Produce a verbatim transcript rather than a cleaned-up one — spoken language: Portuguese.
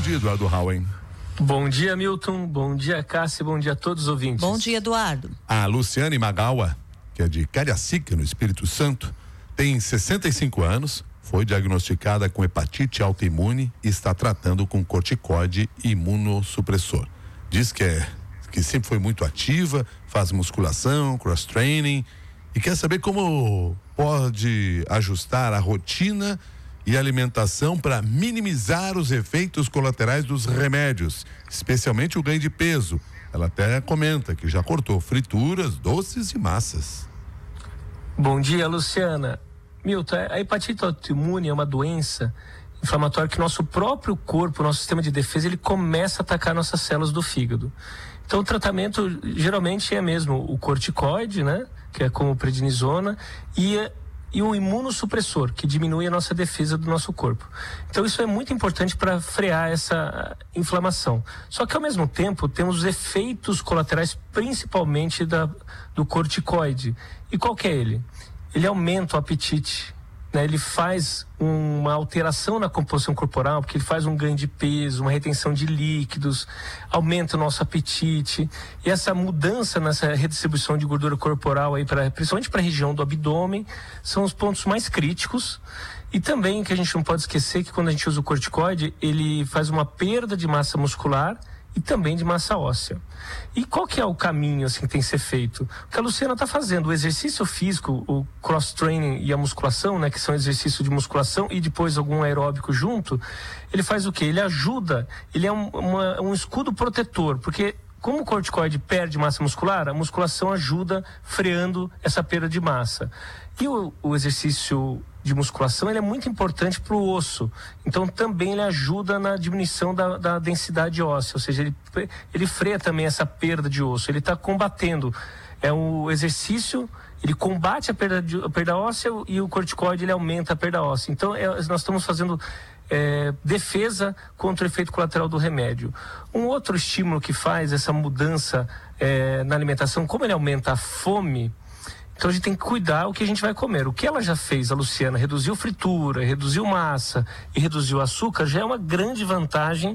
dia, Eduardo Hauen. Bom dia, Milton. Bom dia, Cássia. Bom dia a todos os ouvintes. Bom dia, Eduardo. A Luciane Magawa, que é de Cariacica, no Espírito Santo, tem sessenta e cinco anos, foi diagnosticada com hepatite autoimune e está tratando com corticoide e imunossupressor. Diz que é que sempre foi muito ativa, faz musculação, cross-training e quer saber como pode ajustar a rotina e alimentação para minimizar os efeitos colaterais dos remédios, especialmente o ganho de peso. Ela até comenta que já cortou frituras, doces e massas. Bom dia, Luciana. Milton, a hepatite autoimune é uma doença inflamatória que nosso próprio corpo, nosso sistema de defesa, ele começa a atacar nossas células do fígado. Então o tratamento geralmente é mesmo o corticoide, né? Que é como prednisona, e, e o imunossupressor, que diminui a nossa defesa do nosso corpo. Então isso é muito importante para frear essa inflamação. Só que ao mesmo tempo temos os efeitos colaterais, principalmente da, do corticoide. E qual que é ele? Ele aumenta o apetite, né? Ele faz uma alteração na composição corporal, porque ele faz um ganho de peso, uma retenção de líquidos, aumenta o nosso apetite. E essa mudança nessa redistribuição de gordura corporal, aí pra, principalmente para a região do abdômen, são os pontos mais críticos. E também que a gente não pode esquecer que quando a gente usa o corticoide, ele faz uma perda de massa muscular e também de massa óssea. E qual que é o caminho assim, que tem que ser feito? O que a Luciana está fazendo, o exercício físico, o cross-training e a musculação, né, que são exercícios de musculação e depois algum aeróbico junto, ele faz o quê? Ele ajuda, ele é um, uma, um escudo protetor, porque como o corticoide perde massa muscular, a musculação ajuda freando essa perda de massa. E o, o exercício de musculação ele é muito importante para o osso, então também ele ajuda na diminuição da, da densidade óssea, ou seja, ele, ele freia também essa perda de osso, ele está combatendo, é o exercício, ele combate a perda, de, a perda óssea e o corticoide ele aumenta a perda óssea, então é, nós estamos fazendo é, defesa contra o efeito colateral do remédio. Um outro estímulo que faz essa mudança é, na alimentação, como ele aumenta a fome, então a gente tem que cuidar o que a gente vai comer. O que ela já fez, a Luciana, reduziu fritura, reduziu massa e reduziu açúcar, já é uma grande vantagem